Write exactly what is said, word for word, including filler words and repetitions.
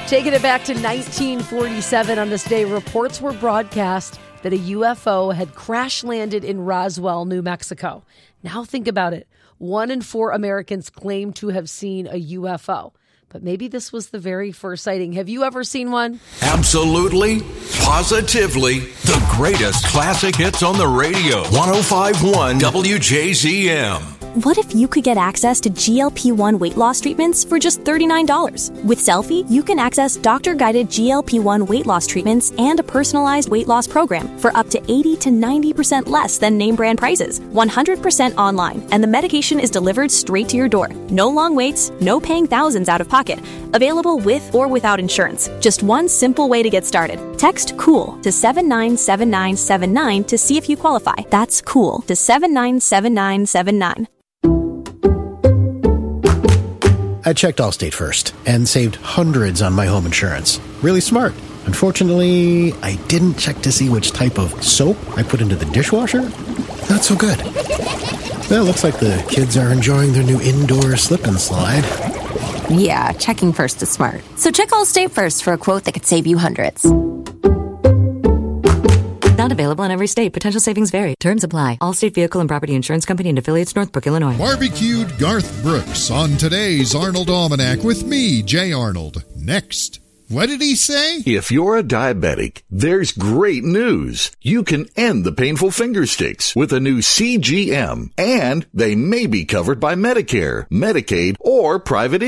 Taking it back to nineteen forty-seven, on this day, reports were broadcast that a U F O had crash landed in Roswell, New Mexico. Now think about it. One in four Americans claim to have seen a U F O. But maybe this was the very first sighting. Have you ever seen one? Absolutely, positively, the greatest classic hits on the radio. one oh five point one W J Z M. What if you could get access to G L P one weight loss treatments for just thirty-nine dollars? With Selfie, you can access doctor-guided G L P one weight loss treatments and a personalized weight loss program for up to eighty to ninety percent less than name brand prices. one hundred percent online, and the medication is delivered straight to your door. No long waits, no paying thousands out of pocket. Available with or without insurance. Just one simple way to get started. Text COOL to seven nine seven nine seven nine to see if you qualify. That's COOL to seven nine seven nine seven nine. I checked Allstate first and saved hundreds on my home insurance. Really smart. Unfortunately, I didn't check to see which type of soap I put into the dishwasher. Not so good. Well, looks like the kids are enjoying their new indoor slip and slide. Yeah, checking first is smart. So check Allstate first for a quote that could save you hundreds. Not available in every state. Potential savings vary. Terms apply. Allstate Vehicle and Property Insurance Company and affiliates, Northbrook, Illinois. Barbecued Garth Brooks on today's Arnold Almanac with me, Jay Arnold. Next. What did he say? If you're a diabetic, there's great news. You can end the painful finger sticks with a new C G M, and they may be covered by Medicare, Medicaid, or private